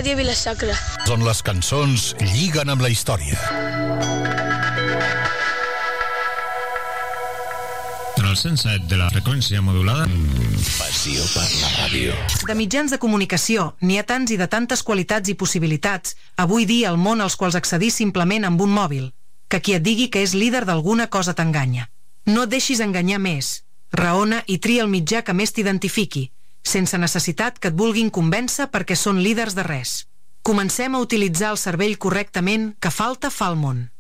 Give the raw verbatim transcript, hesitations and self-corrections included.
Ràdio Vila-sacra. On les cançons lliguen amb la història. En el cent set de la freqüència modulada. Passió per la ràdio. De mitjans de comunicació, n'hi ha tants i de tantes qualitats i possibilitats, avui dia al món als quals accedir simplement amb un mòbil, que qui et digui que és líder d'alguna cosa t'enganya. No et deixis enganyar més. Raona i tria el mitjà que més t'identifiqui, sense necessitat que et vulguin convèncer perquè són líders de res. Comencem a utilitzar el cervell correctament, que falta fa al món.